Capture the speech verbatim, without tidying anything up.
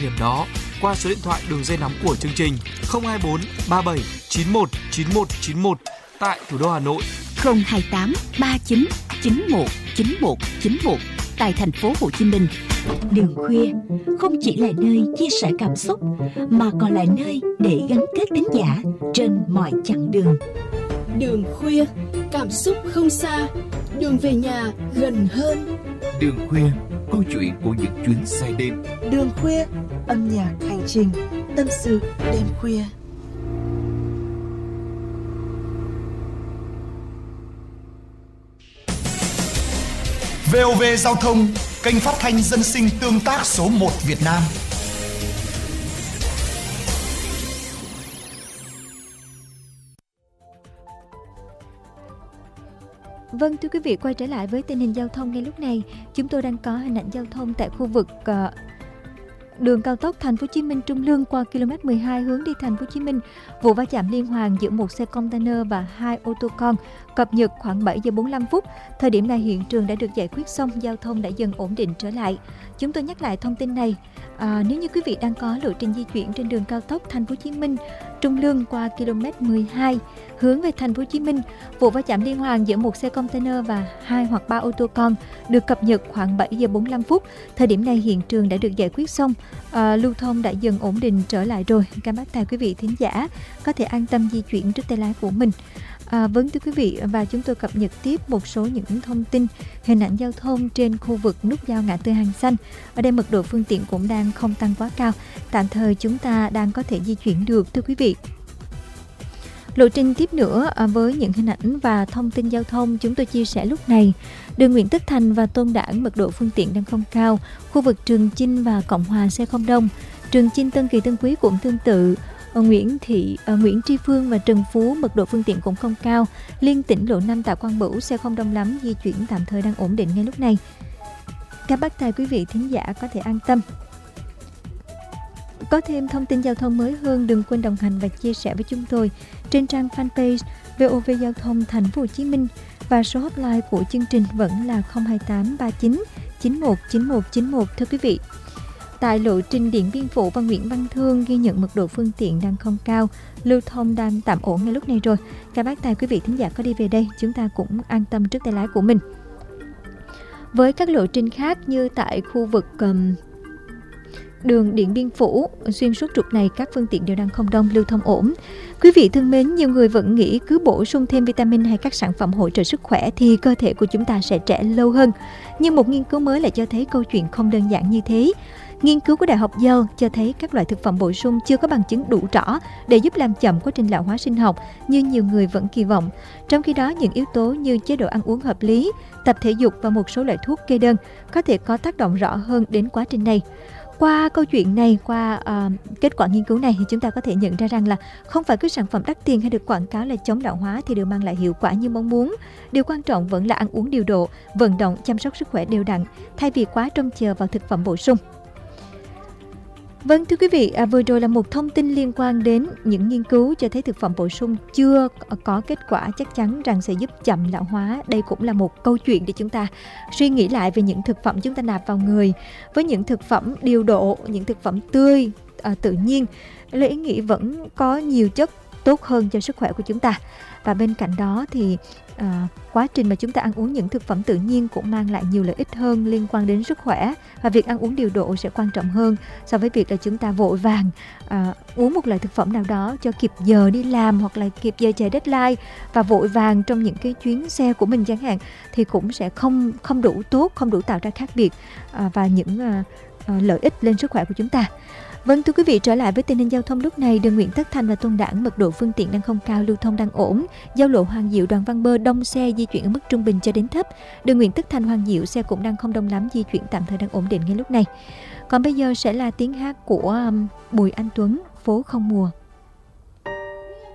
điểm đó qua số điện thoại đường dây nóng của chương trình không hai bốn ba bảy chín một chín một chín một tại thủ đô Hà Nội, không hai tám ba chín chín một chín một chín một tại thành phố Hồ Chí Minh. Đường khuya không chỉ là nơi chia sẻ cảm xúc mà còn là nơi để gắn kết thính giả trên mọi chặng đường. Đường khuya, cảm xúc không xa, đường về nhà gần hơn. Đường khuya, câu chuyện của những chuyến xe đêm. Đường khuya, âm nhạc hành trình, tâm sự đêm khuya. vê o vê Giao thông, kênh phát thanh dân sinh tương tác số một Việt Nam. Vâng, thưa quý vị, quay trở lại với tình hình giao thông ngay lúc này. Chúng tôi đang có hình ảnh giao thông tại khu vực uh, đường cao tốc Thành phố Hồ Chí Minh Trung Lương qua km mười hai hướng đi Thành phố Hồ Chí Minh. Vụ va chạm liên hoàn giữa một xe container và hai ô tô con cập nhật khoảng bảy giờ bốn mươi lăm phút. Thời điểm này hiện trường đã được giải quyết xong, giao thông đã dần ổn định trở lại. Chúng tôi nhắc lại thông tin này. À, nếu như quý vị đang có lộ trình di chuyển trên đường cao tốc Thành phố Hồ Chí Minh Trung Lương qua km mười hai hướng về Thành phố Hồ Chí Minh, vụ va chạm liên hoàn giữa một xe container và hai hoặc ba ô tô con được cập nhật khoảng bảy giờ bốn mươi lăm phút. Thời điểm này hiện trường đã được giải quyết xong, à, lưu thông đã dần ổn định trở lại rồi. Cảm ơn quý vị thính giả có thể an tâm di chuyển trước tay lái của mình. À, vâng thưa quý vị, và chúng tôi cập nhật tiếp một số những thông tin hình ảnh giao thông trên khu vực nút giao ngã tư Hàng Xanh. Ở đây mật độ phương tiện cũng đang không tăng quá cao, tạm thời chúng ta đang có thể di chuyển được thưa quý vị. Lộ trình tiếp nữa à, với những hình ảnh và thông tin giao thông chúng tôi chia sẻ lúc này. Đường Nguyễn Tất Thành và Tôn Đản mật độ phương tiện đang không cao. Khu vực Trường Chinh và Cộng Hòa xe không đông. Trường Chinh, Tân Kỳ, Tân Quý cũng tương tự. Ở Nguyễn Thị, ở Nguyễn Tri Phương và Trần Phú mật độ phương tiện cũng không cao. Liên tỉnh lộ năm Tạ Quang Bửu xe không đông lắm, di chuyển tạm thời đang ổn định ngay lúc này. Các bác tài quý vị thính giả có thể an tâm. Có thêm thông tin giao thông mới hơn, đừng quên đồng hành và chia sẻ với chúng tôi trên trang fanpage vê o vê Giao thông Thành phố Hồ Chí Minh, và số hotline của chương trình vẫn là không hai tám ba chín chín một chín một chín một thưa quý vị. Tại lộ trình Điện Biên Phủ và Nguyễn Văn Thương ghi nhận mật độ phương tiện đang không cao, lưu thông đang tạm ổn ngay lúc này rồi. Các bác tài quý vị thính giả có đi về đây, chúng ta cũng an tâm trước tay lái của mình. Với các lộ trình khác như tại khu vực um, đường Điện Biên Phủ, xuyên suốt trục này các phương tiện đều đang không đông, lưu thông ổn. Quý vị thân mến, nhiều người vẫn nghĩ cứ bổ sung thêm vitamin hay các sản phẩm hỗ trợ sức khỏe thì cơ thể của chúng ta sẽ trẻ lâu hơn. Nhưng một nghiên cứu mới lại cho thấy câu chuyện không đơn giản như thế. Nghiên cứu của Đại học Yale cho thấy các loại thực phẩm bổ sung chưa có bằng chứng đủ rõ để giúp làm chậm quá trình lão hóa sinh học như nhiều người vẫn kỳ vọng. Trong khi đó, những yếu tố như chế độ ăn uống hợp lý, tập thể dục và một số loại thuốc kê đơn có thể có tác động rõ hơn đến quá trình này. Qua câu chuyện này, qua uh, kết quả nghiên cứu này thì chúng ta có thể nhận ra rằng là không phải cứ sản phẩm đắt tiền hay được quảng cáo là chống lão hóa thì đều mang lại hiệu quả như mong muốn. Điều quan trọng vẫn là ăn uống điều độ, vận động, chăm sóc sức khỏe đều đặn thay vì quá trông chờ vào thực phẩm bổ sung. Vâng thưa quý vị, à, vừa rồi là một thông tin liên quan đến những nghiên cứu cho thấy thực phẩm bổ sung chưa có kết quả chắc chắn rằng sẽ giúp chậm lão hóa. Đây cũng là một câu chuyện để chúng ta suy nghĩ lại về những thực phẩm chúng ta nạp vào người. Với những thực phẩm điều độ, những thực phẩm tươi, à, tự nhiên, lấy ý nghĩ vẫn có nhiều chất tốt hơn cho sức khỏe của chúng ta. Và bên cạnh đó thì à, quá trình mà chúng ta ăn uống những thực phẩm tự nhiên cũng mang lại nhiều lợi ích hơn liên quan đến sức khỏe, và việc ăn uống điều độ sẽ quan trọng hơn so với việc là chúng ta vội vàng à, uống một loại thực phẩm nào đó cho kịp giờ đi làm hoặc là kịp giờ chạy deadline và vội vàng trong những cái chuyến xe của mình chẳng hạn, thì cũng sẽ không không đủ tốt, không đủ tạo ra khác biệt à, và những à, à, lợi ích lên sức khỏe của chúng ta. Vâng thưa quý vị, trở lại với tình hình giao thông lúc này, đường Nguyễn Tất Thành và Tôn Đản mật độ phương tiện đang không cao, lưu thông đang ổn. Giao lộ Hoàng Diệu Đoàn Văn Bơ đông xe, di chuyển ở mức trung bình cho đến thấp. Đường Nguyễn Tất Thành Hoàng Diệu xe cũng đang không đông lắm, di chuyển tạm thời đang ổn định ngay lúc này. Còn bây giờ sẽ là tiếng hát của um, Bùi Anh Tuấn, Phố Không Mùa.